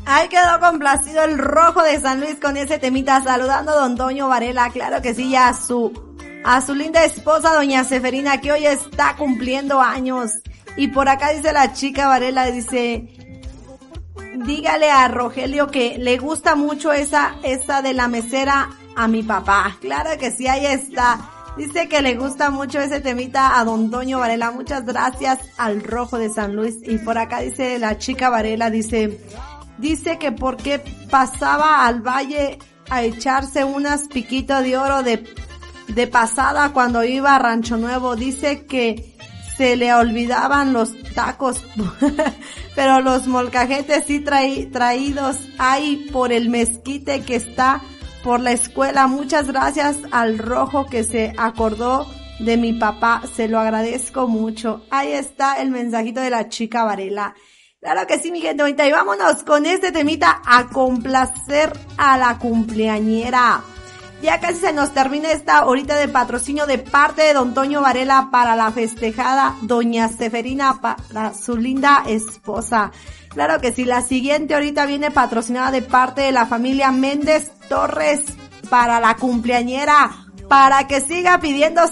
Ahí quedó complacido el Rojo de San Luis con ese temita, saludando a don Toño Varela, claro que sí, y a su linda esposa, doña Seferina, que hoy está cumpliendo años. Y por acá dice la chica Varela, dice, dígale a Rogelio que le gusta mucho esa de la mesera a mi papá. Claro que sí, ahí está. Dice que le gusta mucho ese temita a don Toño Varela. Muchas gracias al Rojo de San Luis. Y por acá dice la chica Varela, dice que por qué pasaba al valle a echarse unas piquitos de oro de pasada cuando iba a Rancho Nuevo. Dice que se le olvidaban los tacos, pero los molcajetes sí traídos ahí por el mezquite que está por la escuela. Muchas gracias al Rojo que se acordó de mi papá, se lo agradezco mucho. Ahí está el mensajito de la chica Varela. Claro que sí, mi gente bonita, y vámonos con este temita a complacer a la cumpleañera. Ya casi se nos termina esta horita de patrocinio de parte de don Toño Varela para la festejada doña Seferina, para su linda esposa. Claro que sí, la siguiente horita viene patrocinada de parte de la familia Méndez Torres para la cumpleañera, para que siga pidiendo